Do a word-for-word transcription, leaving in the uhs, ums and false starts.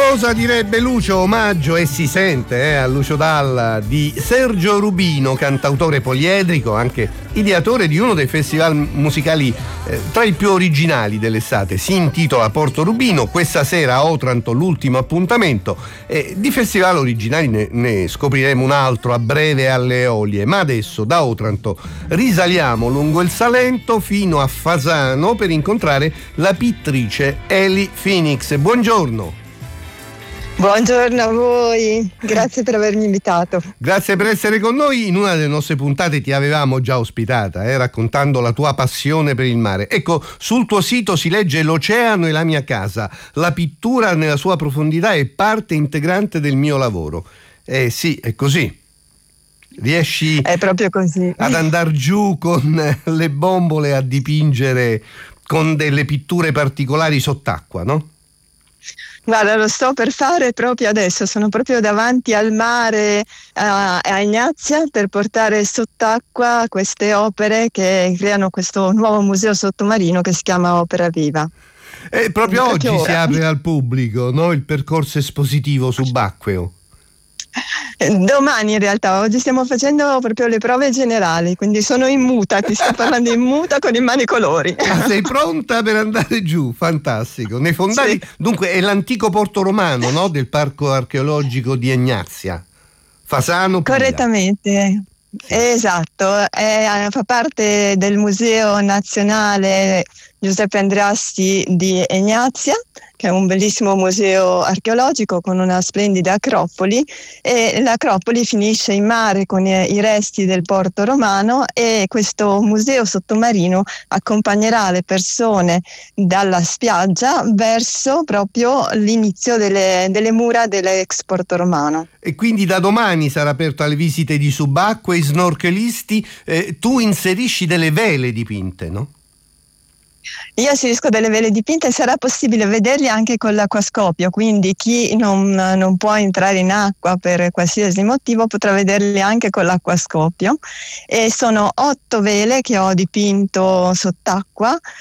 Cosa direbbe Lucio? Omaggio, e si sente eh, a Lucio Dalla, di Sergio Rubino, cantautore poliedrico, anche ideatore di uno dei festival musicali eh, tra i più originali dell'estate. Si intitola Porto Rubino. Questa sera a Otranto l'ultimo appuntamento. Eh, di festival originali ne, ne scopriremo un altro a breve alle Eolie, ma adesso da Otranto risaliamo lungo il Salento fino a Fasano per incontrare la pittrice Eli Phoenix. Buongiorno. Buongiorno a voi, grazie per avermi invitato. Grazie per essere con noi. In una delle nostre puntate ti avevamo già ospitata, eh, raccontando la tua passione per il mare. Ecco, sul tuo sito si legge: l'oceano è la mia casa, la pittura nella sua profondità è parte integrante del mio lavoro. Eh sì, è così. Riesci è proprio così. ad andar giù con le bombole a dipingere con delle pitture particolari sott'acqua, no? Guarda, lo sto per fare proprio adesso, sono proprio davanti al mare a, a Ignazia per portare sott'acqua queste opere che creano questo nuovo museo sottomarino che si chiama Opera Viva. E proprio oggi ora. si apre al pubblico, no? Il percorso espositivo subacqueo. Domani in realtà, oggi stiamo facendo proprio le prove generali, quindi sono in muta, ti sto parlando in muta con i mani colori. Ah, sei pronta per andare giù? Fantastico. Nei fondali, sì. Dunque è l'antico porto romano, no? Del parco archeologico di Ignazia, Fasano, Puglia. Correttamente. Sì. Esatto, è, fa parte del Museo Nazionale Giuseppe Andreassi di Ignazia, che è un bellissimo museo archeologico con una splendida acropoli, e l'acropoli finisce in mare con i resti del porto romano, e questo museo sottomarino accompagnerà le persone dalla spiaggia verso proprio l'inizio delle, delle mura dell'ex porto romano. E quindi da domani sarà aperto alle visite di subacquei, snorkelisti. Eh, tu inserisci delle vele dipinte, no? Io inserisco delle vele dipinte e sarà possibile vederli anche con l'acquascopio, quindi chi non, non può entrare in acqua per qualsiasi motivo potrà vederli anche con l'acquascopio. E sono otto vele che ho dipinto sott'acqua